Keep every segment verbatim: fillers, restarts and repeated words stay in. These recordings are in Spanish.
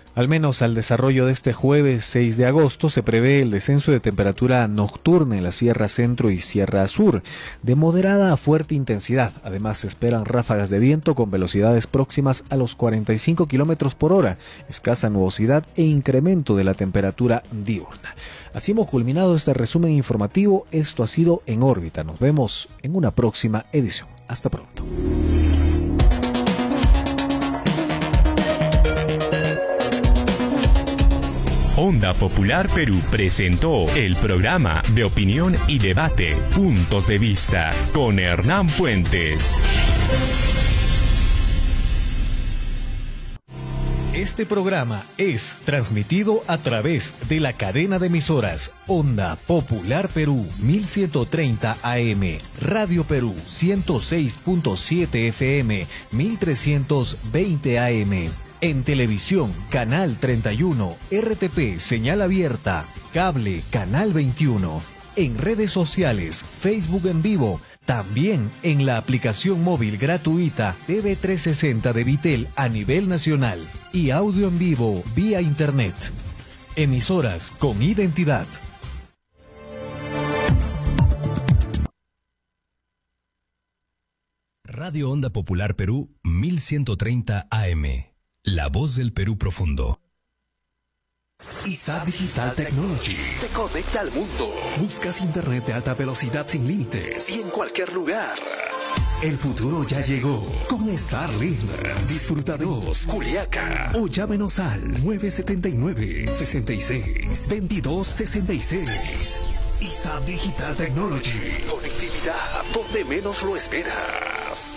Al menos al desarrollo de este jueves seis de agosto se prevé el descenso de temperatura nocturna en la Sierra Centro y Sierra Sur, de moderada a fuerte intensidad. Además, se esperan ráfagas de viento con velocidades próximas a los cuarenta y cinco kilómetros por hora, escasa nubosidad e incremento de la temperatura diurna. Así hemos culminado este resumen informativo. Esto ha sido En órbita. Nos vemos en una próxima edición. Hasta pronto. Onda Popular Perú presentó el programa de opinión y debate Puntos de Vista con Hernán Puentes. Este programa es transmitido a través de la cadena de emisoras Onda Popular Perú mil ciento treinta A M, Radio Perú ciento seis punto siete F M, mil trescientos veinte A M. En televisión, Canal treinta y uno, R T P, señal abierta, cable, Canal veintiuno. En redes sociales, Facebook en vivo, también en la aplicación móvil gratuita T V trescientos sesenta de Vitel a nivel nacional y audio en vivo vía Internet. Emisoras con identidad. Radio Onda Popular Perú mil ciento treinta A M. La voz del Perú profundo. I S A T Digital Technology te conecta al mundo. Buscas internet de alta velocidad sin límites y en cualquier lugar. El futuro ya llegó con Starlink. Disfruta de dos, Juliaca. O llámenos al nueve siete nueve, seis seis, veintidós sesenta y seis. I S A T Digital Technology. Conectividad donde menos lo esperas.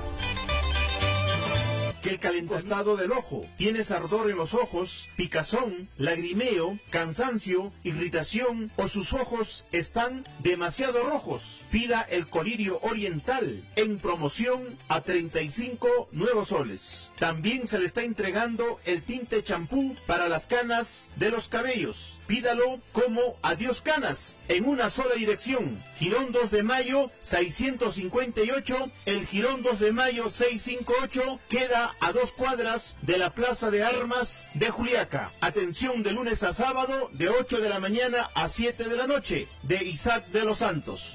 Que el calentamiento del ojo, tienes ardor en los ojos, picazón, lagrimeo, cansancio, irritación o sus ojos están demasiado rojos. Pida el colirio oriental en promoción a treinta y cinco nuevos soles. También se le está entregando el tinte champú para las canas de los cabellos. Pídalo como Adiós Canas en una sola dirección. Girón dos de mayo seiscientos cincuenta y ocho, el Girón dos de mayo seiscientos cincuenta y ocho queda a dos cuadras de la Plaza de Armas de Juliaca. Atención de lunes a sábado de ocho de la mañana a siete de la noche de Isaac de los Santos.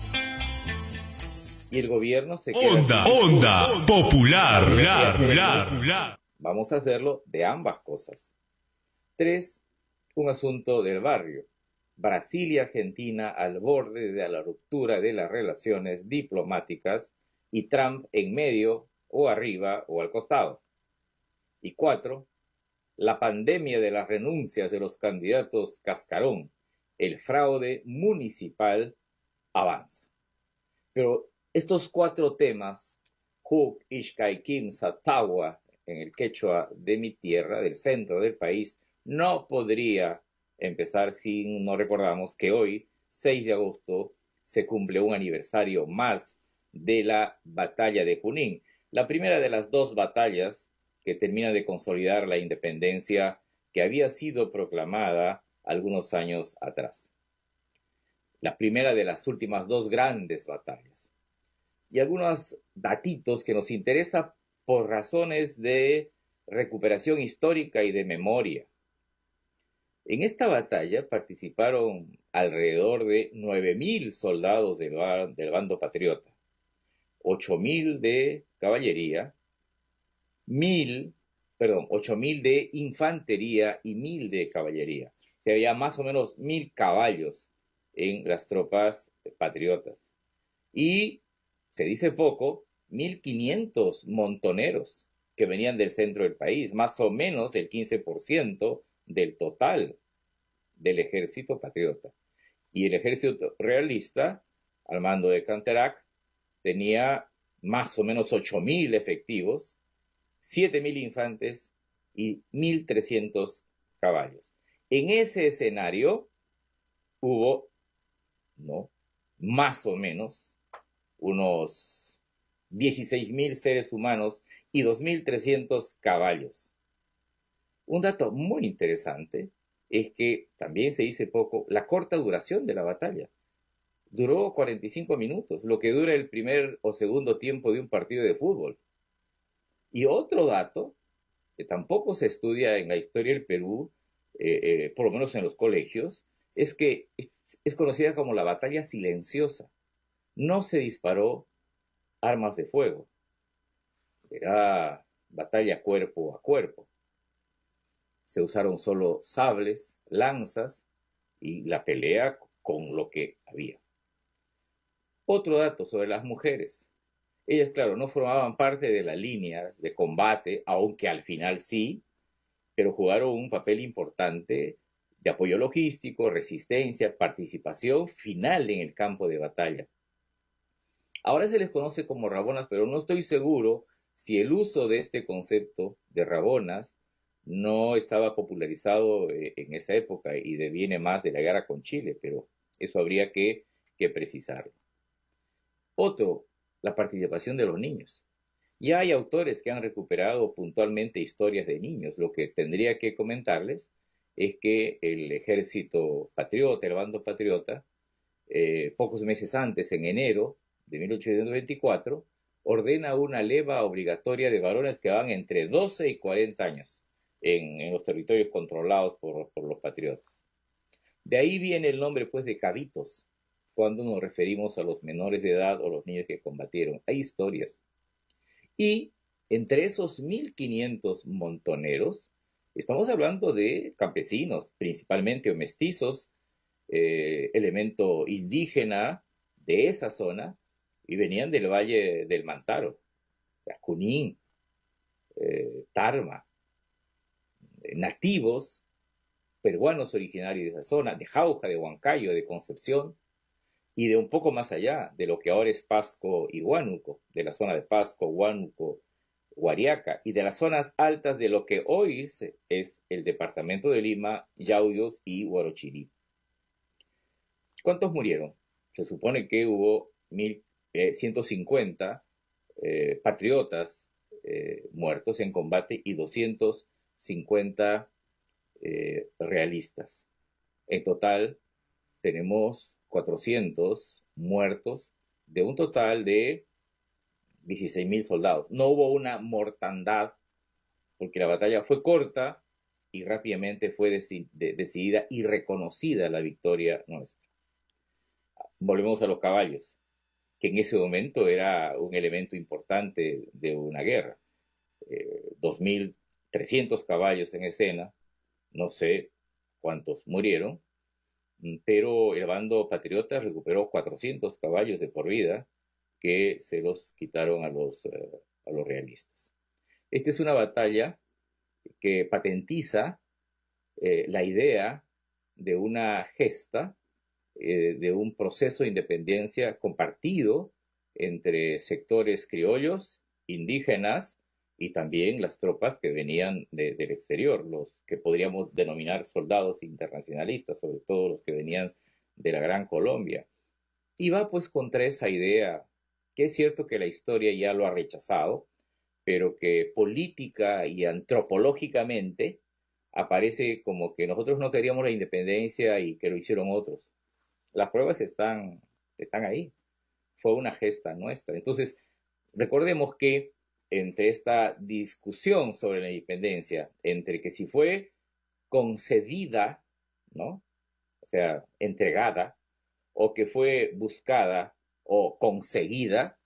Y el gobierno se queda Onda, onda, onda popular, popular, popular, popular. Vamos a hacerlo de ambas cosas. Tres, un asunto del barrio. Brasil y Argentina al borde de la ruptura de las relaciones diplomáticas y Trump en medio o arriba o al costado. Y cuatro, la pandemia de las renuncias de los candidatos cascarón, el fraude municipal avanza. Pero estos cuatro temas, Huk, Ixcayquín, Satagua, en el quechua de mi tierra, del centro del país, no podría empezar si no recordamos que hoy, seis de agosto, se cumple un aniversario más de la batalla de Junín. La primera de las dos batallas que termina de consolidar la independencia que había sido proclamada algunos años atrás. La primera de las últimas dos grandes batallas. Y algunos datitos que nos interesan por razones de recuperación histórica y de memoria. En esta batalla participaron alrededor de nueve mil soldados del, del bando patriota, ocho mil de caballería, mil, perdón, ocho mil de infantería y mil de caballería. O sea, había más o menos mil caballos en las tropas patriotas. Y, se dice poco, mil quinientos montoneros que venían del centro del país, más o menos el quince por ciento del total del ejército patriota. Y el ejército realista, al mando de Canterac, tenía más o menos ocho mil efectivos, siete mil infantes y mil trescientos caballos. En ese escenario hubo, ¿no?, más o menos unos dieciséis mil seres humanos y dos mil trescientos caballos. Un dato muy interesante es que, también se dice poco, la corta duración de la batalla. Duró cuarenta y cinco minutos, lo que dura el primer o segundo tiempo de un partido de fútbol. Y otro dato que tampoco se estudia en la historia del Perú, eh, eh, por lo menos en los colegios, es que es, es conocida como la batalla silenciosa. No se disparó armas de fuego, era batalla cuerpo a cuerpo. Se usaron solo sables, lanzas y la pelea con lo que había. Otro dato sobre las mujeres. Ellas, claro, no formaban parte de la línea de combate, aunque al final sí, pero jugaron un papel importante de apoyo logístico, resistencia, participación final en el campo de batalla. Ahora se les conoce como rabonas, pero no estoy seguro si el uso de este concepto de rabonas no estaba popularizado en esa época y deviene más de la guerra con Chile, pero eso habría que, que precisarlo. Otro, la participación de los niños. Ya hay autores que han recuperado puntualmente historias de niños. Lo que tendría que comentarles es que el ejército patriota, el bando patriota, eh, pocos meses antes, en enero de mil ochocientos veinticuatro, ordena una leva obligatoria de varones que van entre doce y cuarenta años en, en los territorios controlados por, por los patriotas. De ahí viene el nombre, pues, de cabitos, cuando nos referimos a los menores de edad o los niños que combatieron. Hay historias. Y entre esos mil quinientos montoneros, estamos hablando de campesinos, principalmente o mestizos, eh, elemento indígena de esa zona, y venían del Valle del Mantaro, Junín, eh, Tarma, eh, nativos peruanos originarios de esa zona, de Jauja, de Huancayo, de Concepción, y de un poco más allá, de lo que ahora es Pasco y Huánuco, de la zona de Pasco, Huánuco, Guariaca, y de las zonas altas de lo que hoy es, es el departamento de Lima, Yauyos y Huarochirí. ¿Cuántos murieron? Se supone que hubo mil ciento cincuenta eh, patriotas eh, muertos en combate y doscientos cincuenta eh, realistas. En total tenemos cuatrocientos muertos de un total de dieciséis mil soldados. No hubo una mortandad porque la batalla fue corta y rápidamente fue deci- de- decidida y reconocida la victoria nuestra. Volvemos a los caballos, que en ese momento era un elemento importante de una guerra. Eh, dos mil trescientos caballos en escena, no sé cuántos murieron, pero el bando patriota recuperó cuatrocientos caballos de por vida que se los quitaron a los, eh, a los realistas. Esta es una batalla que patentiza eh, la idea de una gesta, eh, de un proceso de independencia compartido entre sectores criollos, indígenas y también las tropas que venían de, del exterior, los que podríamos denominar soldados internacionalistas, sobre todo los que venían de la Gran Colombia. Y va pues contra esa idea, que es cierto que la historia ya lo ha rechazado, pero que política y antropológicamente aparece como que nosotros no queríamos la independencia y que lo hicieron otros. Las pruebas están, están ahí. Fue una gesta nuestra. Entonces, recordemos que entre esta discusión sobre la independencia, entre que si fue concedida, ¿no? O sea, entregada, o que fue buscada o conseguida,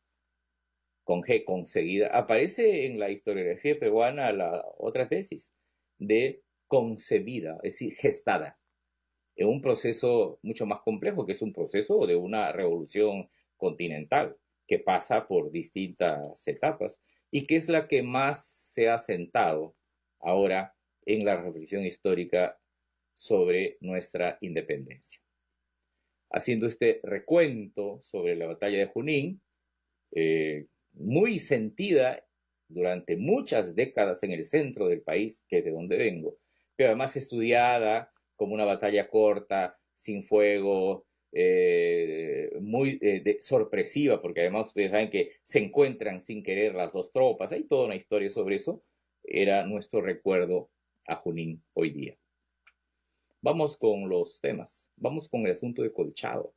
con G, conseguida, aparece en la historiografía peruana la otra tesis de concebida, es decir, gestada, en un proceso mucho más complejo, que es un proceso de una revolución continental que pasa por distintas etapas y que es la que más se ha sentado ahora en la reflexión histórica sobre nuestra independencia. Haciendo este recuento sobre la batalla de Junín, eh, muy sentida durante muchas décadas en el centro del país, que es de donde vengo, pero además estudiada como una batalla corta, sin fuego, eh, muy eh, de, sorpresiva, porque además ustedes saben que se encuentran sin querer las dos tropas, hay toda una historia sobre eso, era nuestro recuerdo a Junín hoy día. Vamos con los temas, vamos con el asunto de Colchado.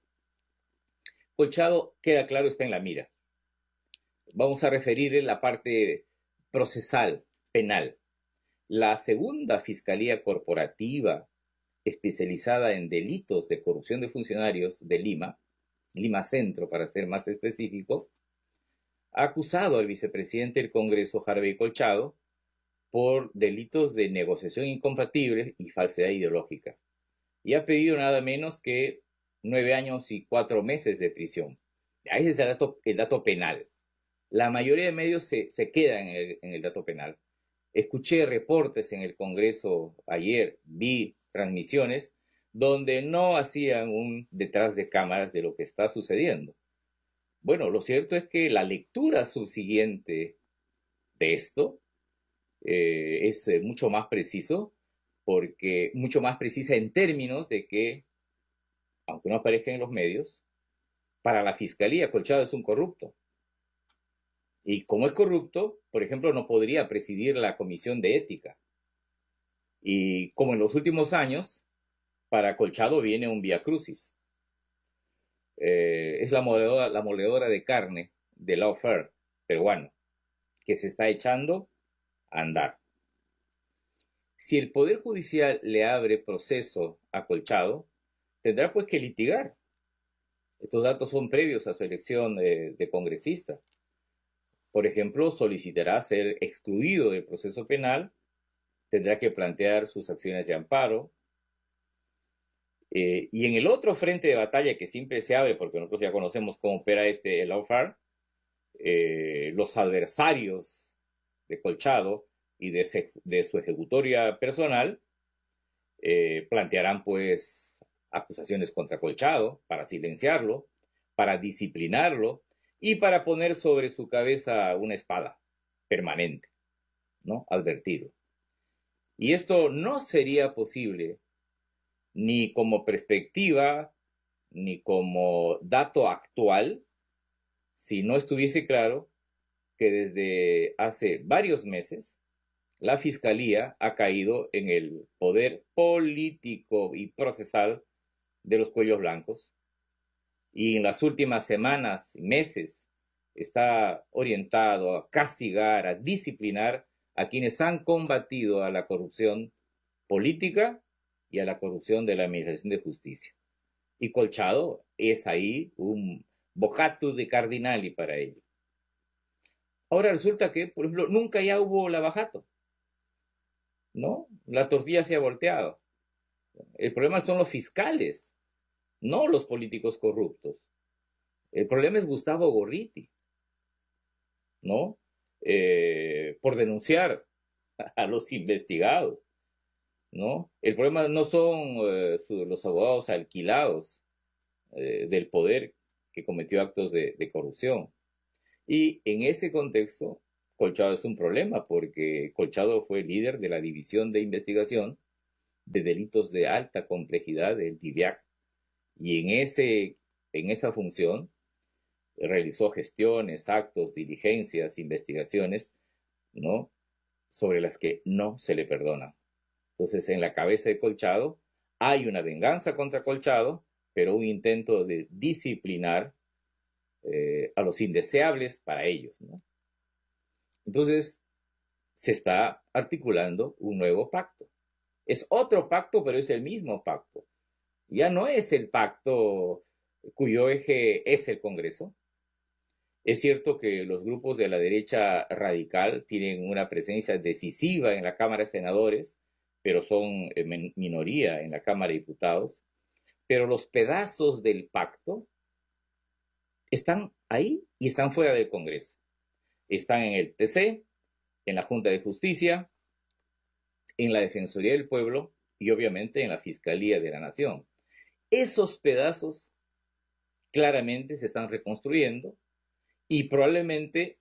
Colchado, queda claro, está en la mira. Vamos a referir en la parte procesal, penal. La segunda Fiscalía Corporativa especializada en delitos de corrupción de funcionarios de Lima, Lima Centro para ser más específico, ha acusado al vicepresidente del Congreso, Harvey Colchado, por delitos de negociación incompatible y falsedad ideológica. Y ha pedido nada menos que nueve años y cuatro meses de prisión. Ahí es el dato, el dato penal. La mayoría de medios se, se quedan en el, en el dato penal. Escuché reportes en el Congreso ayer, vi transmisiones donde no hacían un detrás de cámaras de lo que está sucediendo. Bueno, lo cierto es que la lectura subsiguiente de esto eh, es eh, mucho más preciso, porque mucho más precisa en términos de que, aunque no aparezca en los medios, para la Fiscalía Colchado es un corrupto. Y como es corrupto, por ejemplo, no podría presidir la Comisión de Ética. Y como en los últimos años, para Colchado viene un vía crucis. Eh, es la moledora, la moledora de carne del lawfare peruano, que se está echando a andar. Si el Poder Judicial le abre proceso a Colchado, tendrá pues que litigar. Estos datos son previos a su elección de, de congresista. Por ejemplo, solicitará ser excluido del proceso penal, tendrá que plantear sus acciones de amparo. Eh, y en el otro frente de batalla que siempre se abre, porque nosotros ya conocemos cómo opera este el lawfare, eh, los adversarios de Colchado y de, se, de su ejecutoria personal eh, plantearán pues acusaciones contra Colchado para silenciarlo, para disciplinarlo y para poner sobre su cabeza una espada permanente, ¿no? Advertido. Y esto no sería posible ni como perspectiva, ni como dato actual, si no estuviese claro que desde hace varios meses la Fiscalía ha caído en el poder político y procesal de los cuellos blancos, y en las últimas semanas y meses está orientado a castigar, a disciplinar a quienes han combatido a la corrupción política y a la corrupción de la Administración de Justicia. Y Colchado es ahí un bocatus de cardinali para ello. Ahora resulta que, por ejemplo, nunca ya hubo lavajato, ¿no? La tortilla se ha volteado. El problema son los fiscales, no los políticos corruptos. El problema es Gustavo Gorriti, ¿no? Eh, por denunciar a los investigados, ¿no? El problema no son eh, su, los abogados alquilados eh, del poder que cometió actos de, de corrupción. Y en ese contexto, Colchado es un problema, porque Colchado fue líder de la División de Investigación de Delitos de Alta Complejidad del D I V I A C, y en, ese, en esa función realizó gestiones, actos, diligencias, investigaciones, ¿no?, sobre las que no se le perdona. Entonces, en la cabeza de Colchado hay una venganza contra Colchado, pero un intento de disciplinar eh, a los indeseables para ellos, ¿no? Entonces, se está articulando un nuevo pacto. Es otro pacto, pero es el mismo pacto. Ya no es el pacto cuyo eje es el Congreso. Es cierto que los grupos de la derecha radical tienen una presencia decisiva en la Cámara de Senadores, pero son minoría en la Cámara de Diputados. Pero los pedazos del pacto están ahí y están fuera del Congreso. Están en el T C, en la Junta de Justicia, en la Defensoría del Pueblo y obviamente en la Fiscalía de la Nación. Esos pedazos claramente se están reconstruyendo y probablemente,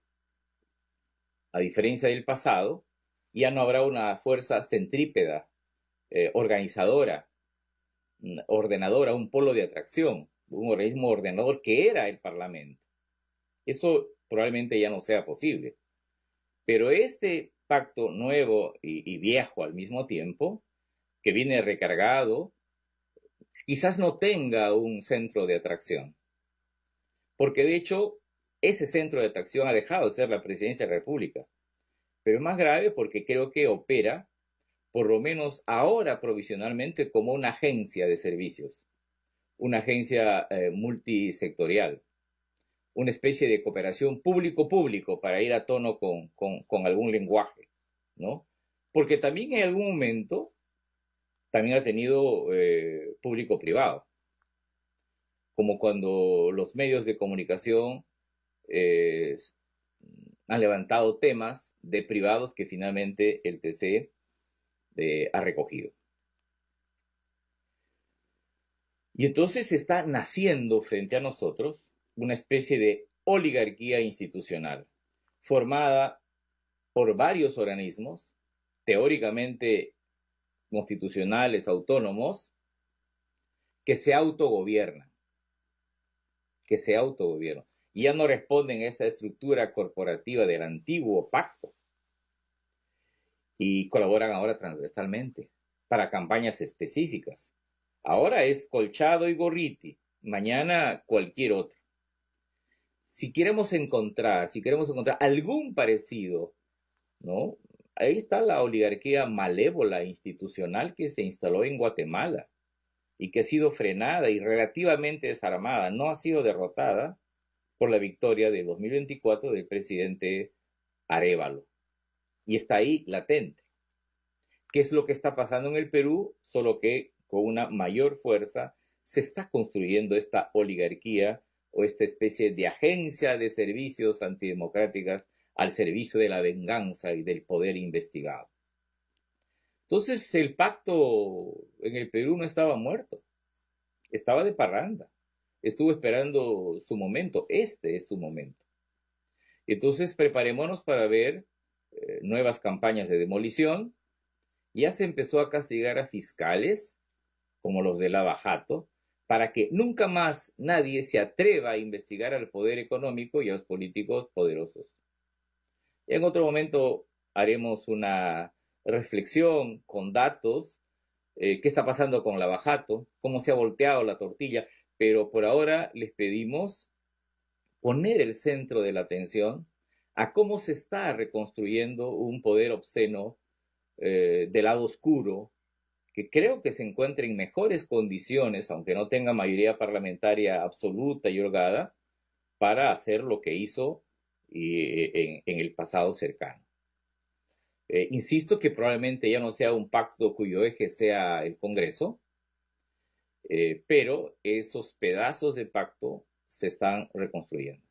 a diferencia del pasado, ya no habrá una fuerza centrípeta, eh, organizadora, ordenadora, un polo de atracción, un organismo ordenador que era el Parlamento. Eso probablemente ya no sea posible. Pero este pacto nuevo y, y viejo al mismo tiempo, que viene recargado, quizás no tenga un centro de atracción. Porque de hecho, ese centro de atracción ha dejado de ser la Presidencia de la República. Pero es más grave porque creo que opera por lo menos ahora provisionalmente, como una agencia de servicios, una agencia eh, multisectorial, una especie de cooperación público-público para ir a tono con, con, con algún lenguaje, ¿no? Porque también en algún momento también ha tenido eh, público-privado, como cuando los medios de comunicación eh, han levantado temas de privados que finalmente el T C eh, ha recogido. Y entonces está naciendo frente a nosotros una especie de oligarquía institucional, formada por varios organismos, teóricamente constitucionales, autónomos, que se autogobiernan, que se autogobiernan. Y ya no responden a esa estructura corporativa del antiguo pacto. Y colaboran ahora transversalmente para campañas específicas. Ahora es Colchado y Gorriti, mañana cualquier otro. Si queremos encontrar, si queremos encontrar algún parecido, ¿no? Ahí está la oligarquía malévola institucional que se instaló en Guatemala y que ha sido frenada y relativamente desarmada, no ha sido derrotada por la victoria de dos mil veinticuatro del presidente Arévalo. Y está ahí latente. ¿Qué es lo que está pasando en el Perú? Solo que con una mayor fuerza se está construyendo esta oligarquía o esta especie de agencia de servicios antidemocráticas al servicio de la venganza y del poder investigado. Entonces el pacto en el Perú no estaba muerto, estaba de parranda, estuvo esperando su momento, este es su momento. Entonces preparémonos para ver eh, nuevas campañas de demolición. Ya se empezó a castigar a fiscales, como los de Lava Jato, para que nunca más nadie se atreva a investigar al poder económico y a los políticos poderosos. Y en otro momento haremos una reflexión con datos, eh, qué está pasando con Lava Jato, cómo se ha volteado la tortilla, pero por ahora les pedimos poner el centro de la atención a cómo se está reconstruyendo un poder obsceno eh, del lado oscuro, que creo que se encuentra en mejores condiciones, aunque no tenga mayoría parlamentaria absoluta y holgada, para hacer lo que hizo y, en, en el pasado cercano. Eh, insisto que probablemente ya no sea un pacto cuyo eje sea el Congreso, eh, pero esos pedazos de pacto se están reconstruyendo.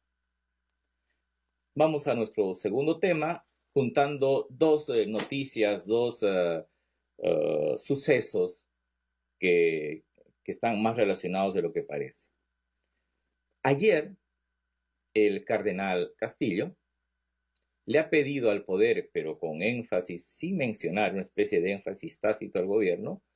Vamos a nuestro segundo tema, juntando dos eh, noticias, dos uh, uh, sucesos que, que están más relacionados de lo que parece. Ayer, el cardenal Castillo le ha pedido al poder, pero con énfasis, sin mencionar, una especie de énfasis tácito al gobierno,